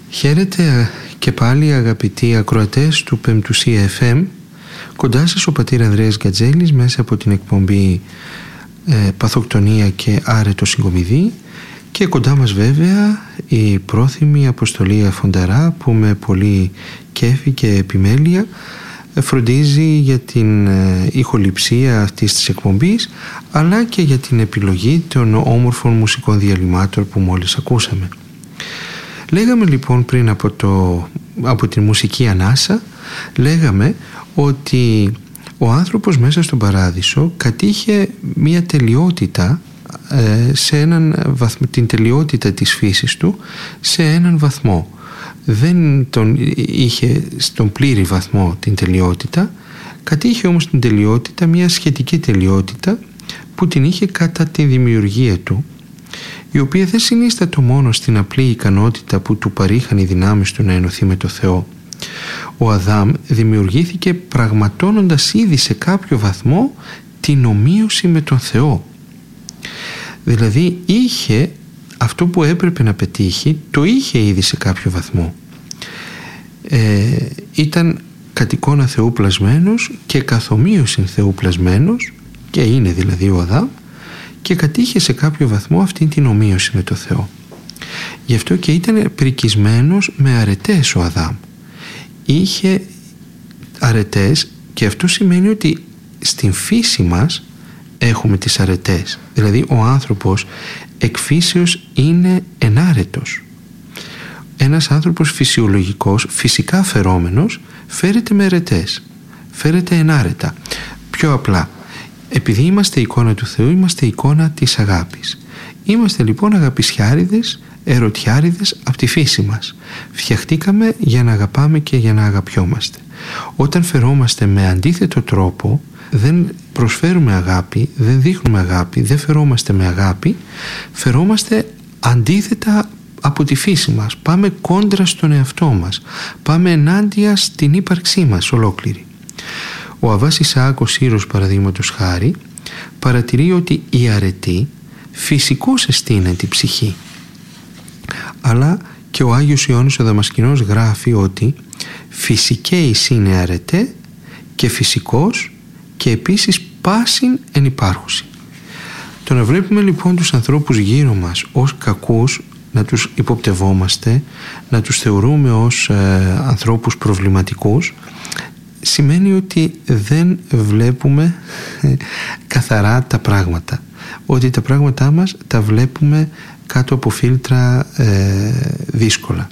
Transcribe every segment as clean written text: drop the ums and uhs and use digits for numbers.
Χαίρετε και πάλι αγαπητοί ακροατές του Πεμπτουσία FM. Κοντά σας ο πατήρ Ανδρέας Γκατζέλης μέσα από την εκπομπή Παθοκτονία και Άρετο Συγκομιδή, και κοντά μας βέβαια η πρόθυμη Αποστολία Φονταρά, που με πολύ κέφι και επιμέλεια φροντίζει για την ηχοληψία αυτής της εκπομπής, αλλά και για την επιλογή των όμορφων μουσικών διαλυμάτων που μόλις ακούσαμε. Λέγαμε λοιπόν πριν από τη μουσική ανάσα, λέγαμε ότι ο άνθρωπος μέσα στον παράδεισο κατήχε μια τελειότητα, την τελειότητα της φύσης του σε έναν βαθμό. Δεν τον είχε στον πλήρη βαθμό την τελειότητα, κατήχε όμως την τελειότητα, μια σχετική τελειότητα που την είχε κατά τη δημιουργία του, η οποία δεν συνίστατο μόνο στην απλή ικανότητα που του παρήχαν οι δυνάμεις του να ενωθεί με το Θεό. Ο Αδάμ δημιουργήθηκε πραγματώνοντας ήδη σε κάποιο βαθμό την ομοίωση με τον Θεό. Δηλαδή είχε αυτό που έπρεπε να πετύχει, το είχε ήδη σε κάποιο βαθμό. Ήταν κατ' εικόνα Θεού πλασμένος και καθ' ομοίωση Θεού πλασμένος, και είναι δηλαδή ο Αδάμ, και κατήχε σε κάποιο βαθμό αυτή την ομοίωση με το Θεό. Γι' αυτό και ήταν πρικισμένος με αρετές ο Αδάμ. Είχε αρετές, και αυτό σημαίνει ότι στην φύση μας έχουμε τις αρετές. Δηλαδή ο άνθρωπος εκ φύσεως είναι ενάρετος. Ένας άνθρωπος φυσιολογικός, φυσικά φερόμενος, φέρεται με αρετές, φέρεται ενάρετα. Πιο απλά, επειδή είμαστε εικόνα του Θεού, είμαστε εικόνα της αγάπης. Είμαστε λοιπόν αγαπησιάριδες, ερωτιάριδες από τη φύση μας. Φτιαχτήκαμε για να αγαπάμε και για να αγαπιόμαστε. Όταν φερόμαστε με αντίθετο τρόπο, δεν προσφέρουμε αγάπη, δεν δείχνουμε αγάπη, δεν φερόμαστε με αγάπη, φερόμαστε αντίθετα από τη φύση μας. Πάμε κόντρα στον εαυτό μας, πάμε ενάντια στην ύπαρξή μας ολόκληρη. Ο Αββάς Ισαάκ ο Σύρος, παραδείγματος χάρη, παρατηρεί ότι η αρετή φυσικώς εστείνει την ψυχή. Αλλά και ο Άγιος Ιωάννης ο Δαμασκηνός γράφει ότι φυσικέης είναι αρετέ και φυσικός, και επίσης πάσιν εν υπάρχουσι. Το να βλέπουμε λοιπόν τους ανθρώπους γύρω μας ως κακούς, να τους υποπτευόμαστε, να τους θεωρούμε ως ανθρώπους προβληματικούς, σημαίνει ότι δεν βλέπουμε καθαρά τα πράγματα, ότι τα πράγματά μας τα βλέπουμε κάτω από φίλτρα δύσκολα.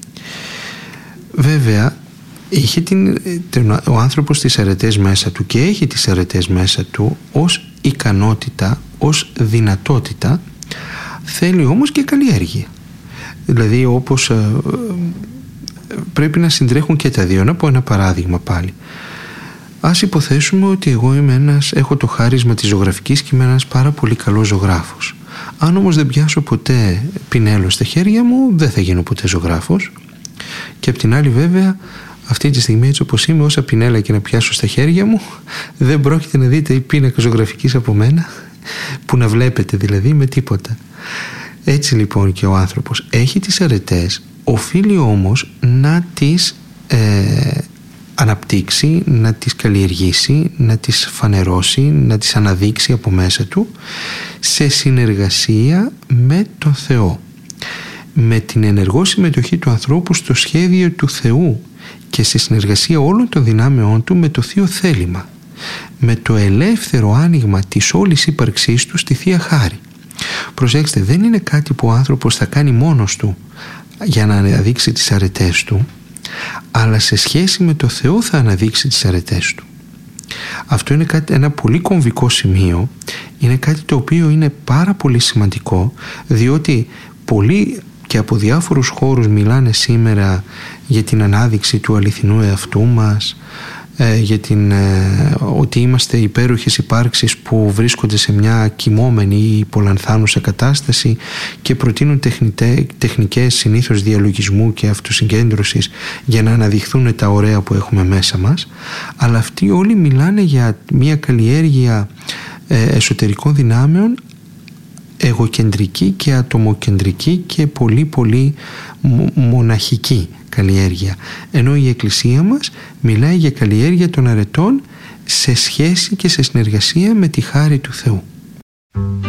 Βέβαια είχε ο άνθρωπος τις αρετές μέσα του, και έχει τις αρετές μέσα του ως ικανότητα, ως δυνατότητα. Θέλει όμως και καλλιέργεια. Δηλαδή όπως πρέπει να συντρέχουν και τα δύο. Να πω ένα παράδειγμα πάλι. Ας υποθέσουμε ότι εγώ έχω το χάρισμα της ζωγραφικής και είμαι ένας πάρα πολύ καλός ζωγράφος. Αν όμως δεν πιάσω ποτέ πινέλο στα χέρια μου, δεν θα γίνω ποτέ ζωγράφος. Και απ' την άλλη βέβαια, αυτή τη στιγμή έτσι όπως είμαι, όσα πινέλα και να πιάσω στα χέρια μου, δεν πρόκειται να δείτε η πίνακα ζωγραφικής από μένα, που να βλέπετε δηλαδή, με τίποτα. Έτσι λοιπόν και ο άνθρωπος έχει τις αρετές, οφείλει όμως να τις αναπτύξει, να τις καλλιεργήσει, να τις φανερώσει, να τις αναδείξει από μέσα του, σε συνεργασία με τον Θεό, με την ενεργό συμμετοχή του ανθρώπου στο σχέδιο του Θεού και σε συνεργασία όλων των δυνάμεών του με το Θείο Θέλημα, με το ελεύθερο άνοιγμα της όλης ύπαρξής του στη Θεία Χάρη. Προσέξτε, δεν είναι κάτι που ο άνθρωπος θα κάνει μόνος του για να αναδείξει τις αρετές του, αλλά σε σχέση με το Θεό θα αναδείξει τις αρετές του. Αυτό είναι ένα πολύ κομβικό σημείο, είναι κάτι το οποίο είναι πάρα πολύ σημαντικό, διότι πολλοί και από διάφορους χώρους μιλάνε σήμερα για την ανάδειξη του αληθινού εαυτού μας, για ότι είμαστε υπέροχες υπάρξεις που βρίσκονται σε μια κοιμόμενη ή υπολανθάνουσα κατάσταση και προτείνουν τεχνικές συνήθως διαλογισμού και αυτοσυγκέντρωσης για να αναδειχθούν τα ωραία που έχουμε μέσα μας, αλλά αυτοί όλοι μιλάνε για μια καλλιέργεια εσωτερικών δυνάμεων εγωκεντρική και ατομοκεντρική και πολύ πολύ μοναχική καλλιέργεια, ενώ η Εκκλησία μας μιλάει για καλλιέργεια των αρετών σε σχέση και σε συνεργασία με τη χάρη του Θεού.